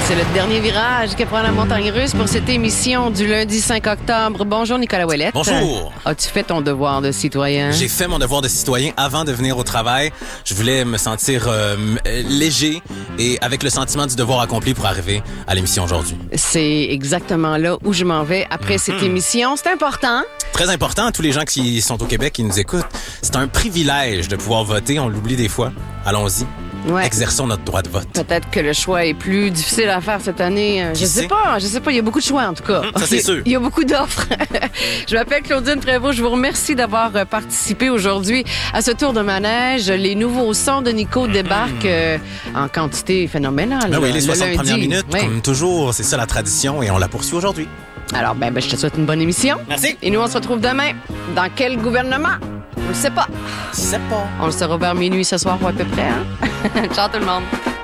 C'est le dernier virage que prend la montagne russe pour cette émission du lundi 5 octobre. Bonjour Nicolas Ouellette. Bonjour. As-tu fait ton devoir de citoyen? J'ai fait mon devoir de citoyen avant de venir au travail. Je voulais me sentir léger et avec le sentiment du devoir accompli pour arriver à l'émission aujourd'hui. C'est exactement là où je m'en vais après cette émission. C'est important. Très important à tous les gens qui sont au Québec qui nous écoutent. C'est un privilège de pouvoir voter. On l'oublie des fois. Allons-y. Ouais. Exerçons notre droit de vote. Peut-être que le choix est plus difficile à faire cette année. Je sais pas. Il y a beaucoup de choix, en tout cas. Ça, c'est sûr. Il y a beaucoup d'offres. Je m'appelle Claudine Prévost. Je vous remercie d'avoir participé aujourd'hui à ce tour de manège. Les nouveaux sons de Nico débarquent en quantité phénoménale. Ben oui, les 60 premières minutes, oui. comme toujours, c'est ça la tradition et on la poursuit aujourd'hui. Alors, je te souhaite une bonne émission. Merci. Et nous, on se retrouve demain. Dans quel gouvernement? On le sait pas. C'est pas. On le saura vers minuit ce soir ou à peu près. Hein? Ciao tout le monde.